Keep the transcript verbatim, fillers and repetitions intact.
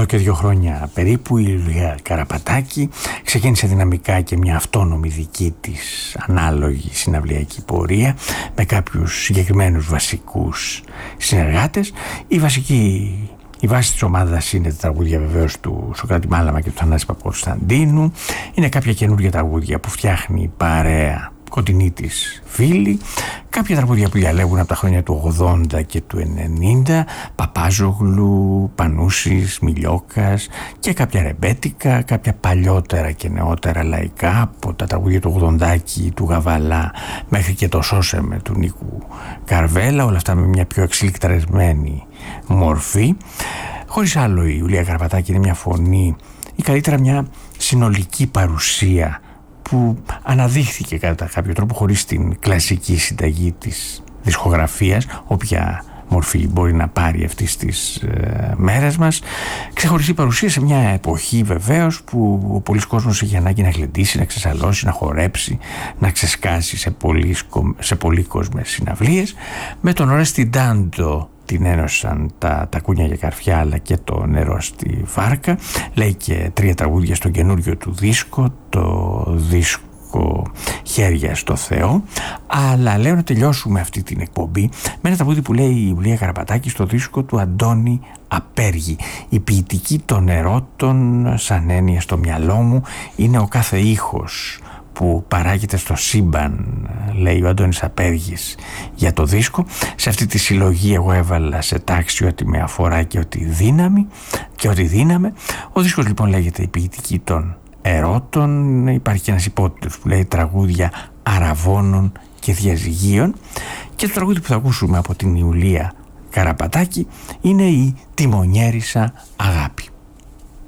Εδώ και δύο χρόνια περίπου η Ιουλία Καραπατάκη ξεκίνησε δυναμικά και μια αυτόνομη δική της ανάλογη συναυλιακή πορεία με κάποιους συγκεκριμένους βασικούς συνεργάτες. Η βασική Η βάση της ομάδας είναι τα τραγούδια βεβαίως του Σωκράτη Μάλαμα και του Θανάση Παπακοσταντίνου. Είναι κάποια καινούργια τραγούδια που φτιάχνει η παρέα κοντινή της φίλη. Κάποια τραγούδια που διαλέγουν από τα χρόνια του ογδόντα και του ενενήντα. Παπάζογλου, Πανούσης, Μιλιόκας και κάποια ρεμπέτικα, κάποια παλιότερα και νεότερα λαϊκά, από τα τραγούδια του ογδοντάκι, του Γαβαλά μέχρι και το Σώσε με του Νίκου Καρβέλα. Όλα αυτά με μια πιο εξλικτρεσμένη μορφή. Χωρίς άλλο, η Ιουλία Καραπατάκη είναι μια φωνή ή καλύτερα μια συνολική παρουσία που αναδείχθηκε κατά κάποιο τρόπο χωρίς την κλασική συνταγή της δισκογραφίας, όποια μορφή μπορεί να πάρει αυτής της ε, μέρες μας. Ξεχωριστή παρουσία σε μια εποχή βεβαίως που ο πολλής κόσμος έχει ανάγκη να γλεντήσει, να ξεσαλώσει, να χορέψει, να ξεσκάσει σε, σε πολύκοσμες συναυλίες. Με τον Ορέστη Ντάντο την ένωσαν τα τακούνια για καρφιά αλλά και το νερό στη βάρκα. Λέει και τρία τραγούδια στο καινούριο του δίσκο, το δίσκο Χέρια στο Θεό. Αλλά λέω να τελειώσουμε αυτή την εκπομπή με ένα τραγούδι που λέει η Ιουλία Καραπατάκη στο δίσκο του Αντώνη Απέργη. Η ποιητική των ερώτων σαν έννοια στο μυαλό μου είναι ο κάθε ήχος που παράγεται στο σύμπαν, λέει ο Αντώνης Απέργης για το δίσκο. Σε αυτή τη συλλογή εγώ έβαλα σε τάξη ό,τι με αφορά και ό,τι δύναμη και ό,τι δύναμε. Ο δίσκος λοιπόν λέγεται η ποιητική των ερώτων. Υπάρχει και ένας υπότιτλος που λέει τραγούδια αραβώνων και διαζυγίων, και το τραγούδι που θα ακούσουμε από την Ιουλία Καραπατάκη είναι η Τιμονιέρισα Αγάπη.